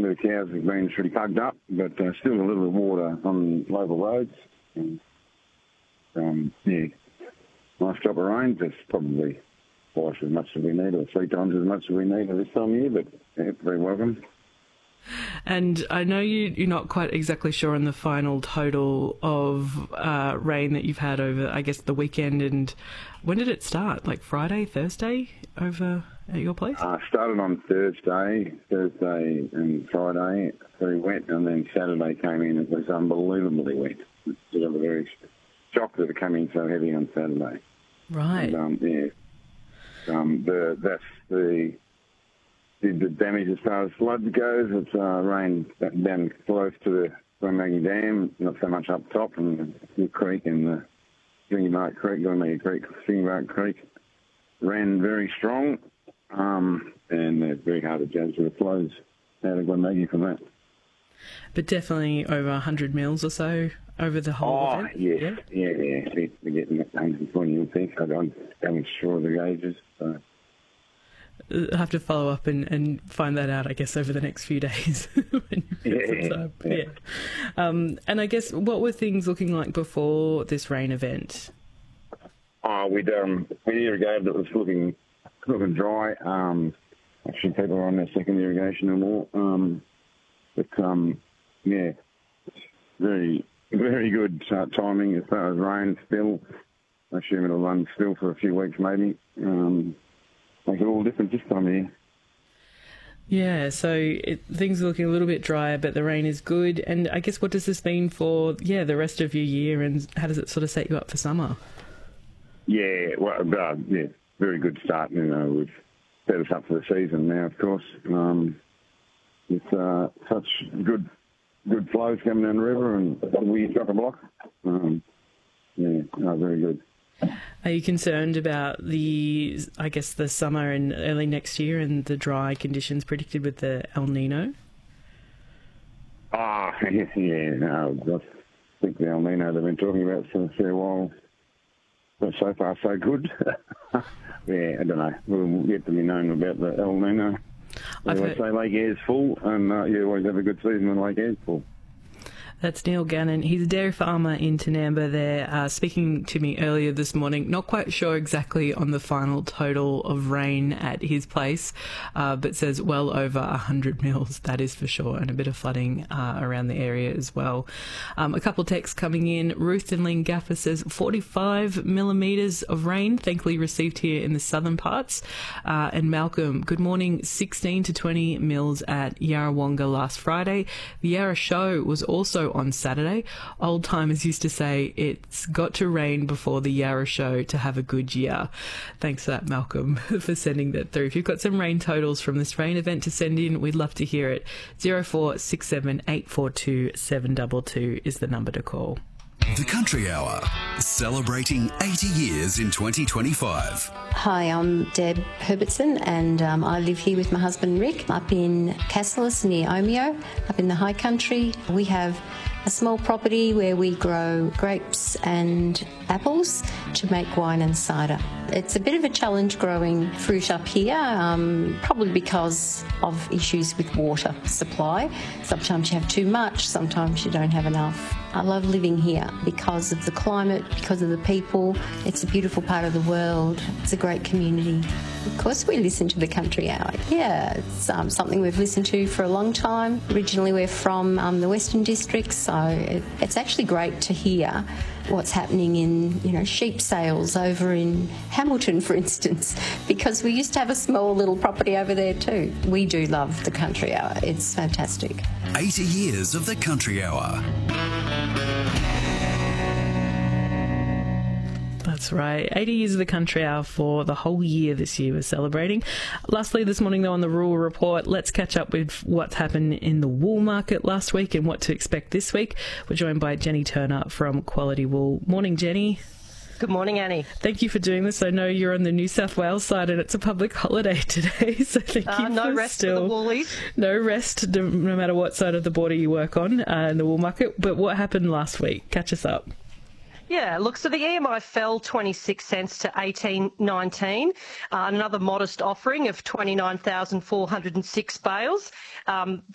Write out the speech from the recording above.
the cows have been pretty pugged up, but still a little bit of water on local roads. And, yeah, nice drop of rain. It's probably twice as much as we need, or 3 times as much as we need at this time of year, but yeah, very welcome. And I know you're not quite exactly sure on the final total of rain that you've had over, I guess, the weekend. And when did it start? Like Friday, Thursday over at your place? Started on Thursday and Friday, very wet, and then Saturday came in. It was unbelievably wet. I was very shocked that it came in so heavy on Saturday. Right. And, yeah. That's the damage as far as flood goes. It's rained down close to the Glenmaggie Dam, not so much up top, and the creek and the Stringybark Creek, Glenmaggie Creek, Stringybark Creek ran very strong, and it's very hard to judge the flows out of Glenmaggie from that. But definitely over 100 mils or so over the whole event? Yes. Yeah. We're getting up to 120, you think. I'm sure of the gauges, so... I'll have to follow up and find that out, I guess, over the next few days. When you some time. Yeah. And I guess, what were things looking like before this rain event? We'd irrigated. It was looking dry. Actually, people are on their second irrigation or more. Yeah, very, very good timing as far as rain still. I assume it'll run still for a few weeks maybe. Make it all different this time of year. Yeah, so things are looking a little bit drier, but the rain is good. And I guess, what does this mean for, the rest of your year, and how does it sort of set you up for summer? Yeah, well, very good start. We've set us up for the season now, of course. It's such good flows coming down the river, and we struck a block. Very good. Are you concerned about the summer and early next year and the dry conditions predicted with the El Nino? I think the El Nino they've been talking about for a fair while. But so far, so good. I don't know. We'll get to be known about the El Nino. They always say Lake Eyre's full, and you always have a good season when Lake Eyre's full. That's Neil Gannon. He's a dairy farmer in Tinamba there, speaking to me earlier this morning. Not quite sure exactly on the final total of rain at his place, but says well over 100 mils, that is for sure, and a bit of flooding around the area as well. A couple of texts coming in. Ruth in Leangaffer says 45 millimetres of rain, thankfully received here in the southern parts. And Malcolm, good morning, 16 to 20 mils at Yarrawonga last Friday. The Yarra Show was also on Saturday. Old timers used to say it's got to rain before the Yarra Show to have a good year. Thanks for that, Malcolm, for sending that through. If you've got some rain totals from this rain event to send in, we'd love to hear it. 0467 842 722 is the number to call. The Country Hour, celebrating 80 years in 2025. Hi, I'm Deb Herbertson, and I live here with my husband Rick up in Cassilis near Omeo, up in the high country. We have a small property where we grow grapes and apples to make wine and cider. It's a bit of a challenge growing fruit up here, probably because of issues with water supply. Sometimes you have too much, sometimes you don't have enough. I love living here because of the climate, because of the people. It's a beautiful part of the world. It's a great community. Of course, we listen to the Country Hour. Yeah, it's something we've listened to for a long time. Originally, we're from the Western District, so it's actually great to hear what's happening in, sheep sales over in Hamilton, for instance, because we used to have a small little property over there too. We do love the Country Hour. It's fantastic. 80 years of the Country Hour. That's right. 80 years of the Country Hour for the whole year this year we're celebrating. Lastly, this morning, though, on the Rural Report, let's catch up with what's happened in the wool market last week and what to expect this week. We're joined by Jenny Turner from Quality Wool. Morning, Jenny. Good morning, Annie. Thank you for doing this. I know you're on the New South Wales side and it's a public holiday today, so thank you. No rest for the woolies. No rest, no matter what side of the border you work on in the wool market. But what happened last week? Catch us up. Yeah, look, so the EMI fell 26 cents to 18.19. Another modest offering of 29,406 bales.